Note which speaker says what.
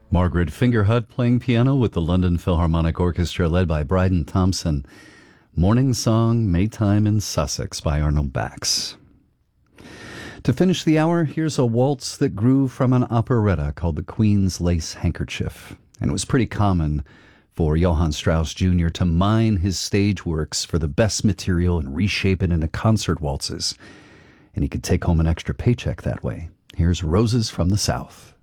Speaker 1: Margaret Fingerhut playing piano with the London Philharmonic Orchestra led by Bryden Thompson. Morning Song, Maytime in Sussex by Arnold Bax. To finish the hour, here's a waltz that grew from an operetta called The Queen's Lace Handkerchief. And it was pretty common for Johann Strauss Jr. to mine his stage works for the best material and reshape it into concert waltzes. And he could take home an extra paycheck that way. Here's Roses from the South.